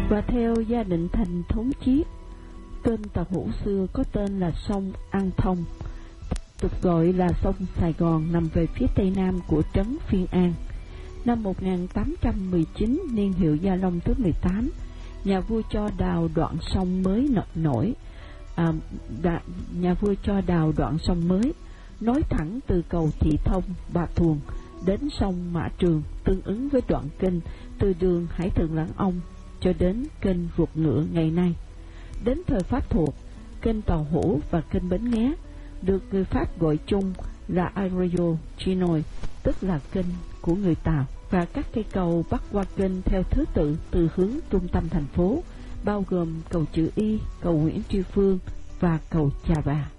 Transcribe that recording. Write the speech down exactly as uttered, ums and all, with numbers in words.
Và theo gia định thành thống chiết, kênh Tàu Hủ xưa có tên là sông An Thông, tục gọi là sông Sài Gòn, nằm về phía tây nam của trấn Phiên An. Năm một nghìn tám trăm mười chín, niên hiệu Gia Long thứ mười tám, nhà vua cho đào đoạn sông mới nổi. À, đã, nhà vua cho đào đoạn sông mới nối thẳng từ cầu Thị Thông, Bà Thuồng đến sông Mã Trường, tương ứng với đoạn kênh từ đường Hải Thượng Lãng Ông cho đến kênh Ruột Ngựa ngày nay. Đến thời Pháp thuộc, kênh Tàu Hủ và kênh Bến Nghé được người Pháp gọi chung là Arroyo Chinois, tức là kênh của người Tàu, và các cây cầu bắc qua kênh theo thứ tự từ hướng trung tâm thành phố, bao gồm cầu Chữ Y, cầu Nguyễn Tri Phương và cầu Chà Bà.